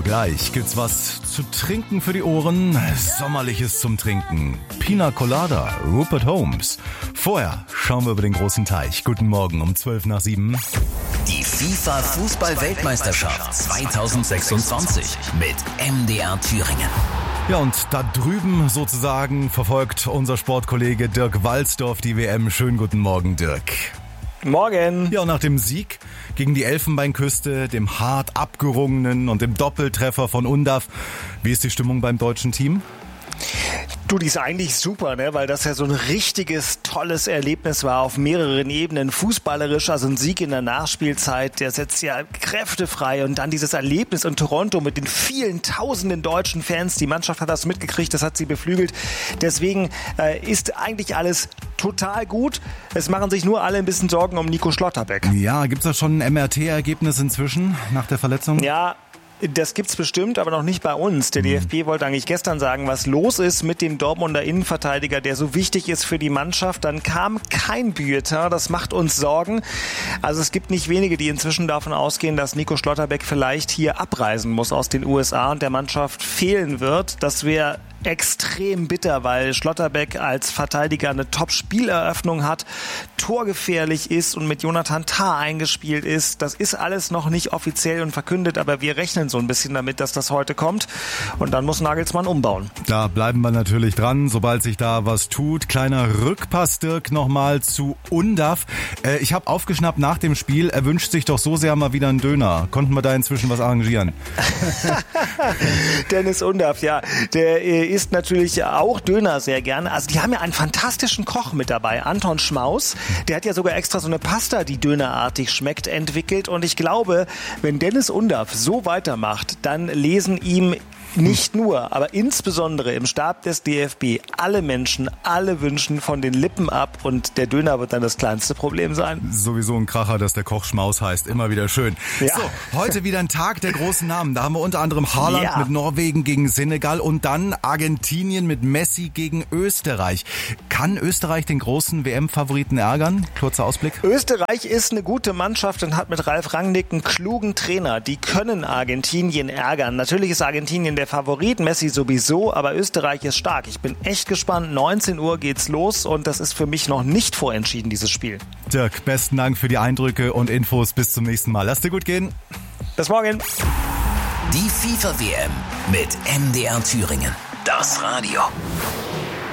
Gleich gibt's was zu trinken für die Ohren, Sommerliches zum Trinken. Pina Colada, Rupert Holmes. Vorher schauen wir über den großen Teich. Guten Morgen um 7:12. Die FIFA-Fußball-Weltmeisterschaft 2026 mit MDR Thüringen. Ja, und da drüben sozusagen verfolgt unser Sportkollege Dirk Walzdorf die WM. Schönen guten Morgen, Dirk. Morgen. Ja, und nach dem Sieg gegen die Elfenbeinküste, dem hart abgerungenen und dem Doppeltreffer von Undav, wie ist die Stimmung beim deutschen Team? Du, die ist eigentlich super, ne? Weil das ja so ein richtiges, tolles Erlebnis war auf mehreren Ebenen. Fußballerisch, also ein Sieg in der Nachspielzeit, der setzt ja Kräfte frei. Und dann dieses Erlebnis in Toronto mit den vielen tausenden deutschen Fans. Die Mannschaft hat das mitgekriegt, das hat sie beflügelt. Deswegen ist eigentlich alles total gut. Es machen sich nur alle ein bisschen Sorgen um Nico Schlotterbeck. Ja, gibt's da schon ein MRT-Ergebnis inzwischen nach der Verletzung? Ja. Das gibt's bestimmt, aber noch nicht bei uns. Der DFB wollte eigentlich gestern sagen, was los ist mit dem Dortmunder Innenverteidiger, der so wichtig ist für die Mannschaft. Dann kam kein Bulletin, das macht uns Sorgen. Also es gibt nicht wenige, die inzwischen davon ausgehen, dass Nico Schlotterbeck vielleicht hier abreisen muss aus den USA und der Mannschaft fehlen wird. Das wäre extrem bitter, weil Schlotterbeck als Verteidiger eine Top-Spieleröffnung hat, torgefährlich ist und mit Jonathan Tah eingespielt ist. Das ist alles noch nicht offiziell und verkündet, aber wir rechnen so ein bisschen damit, dass das heute kommt und dann muss Nagelsmann umbauen. Da bleiben wir natürlich dran, sobald sich da was tut. Kleiner Rückpass, Dirk, nochmal zu Undav. Ich habe aufgeschnappt nach dem Spiel, er wünscht sich doch so sehr mal wieder einen Döner. Konnten wir da inzwischen was arrangieren? Dennis Undav, ja, der isst natürlich auch Döner sehr gerne. Also die haben ja einen fantastischen Koch mit dabei, Anton Schmaus. Der hat ja sogar extra so eine Pasta, die dönerartig schmeckt, entwickelt. Und ich glaube, wenn Dennis Undav so weitermacht, dann lesen ihm nicht nur, aber insbesondere im Stab des DFB alle Menschen, alle Wünschen von den Lippen ab und der Döner wird dann das kleinste Problem sein. Sowieso ein Kracher, dass der Koch Schmaus heißt. Immer wieder schön. Ja. So, heute wieder ein Tag der großen Namen. Da haben wir unter anderem Haaland mit Norwegen gegen Senegal und dann Argentinien mit Messi gegen Österreich. Kann Österreich den großen WM-Favoriten ärgern? Kurzer Ausblick. Österreich ist eine gute Mannschaft und hat mit Ralf Rangnick einen klugen Trainer. Die können Argentinien ärgern. Natürlich ist Argentinien der Favorit, Messi sowieso, aber Österreich ist stark. Ich bin echt gespannt. 19 Uhr geht's los und das ist für mich noch nicht vorentschieden, dieses Spiel. Dirk, besten Dank für die Eindrücke und Infos. Bis zum nächsten Mal. Lass dir gut gehen. Bis morgen. Die FIFA-WM mit MDR Thüringen. Das Radio.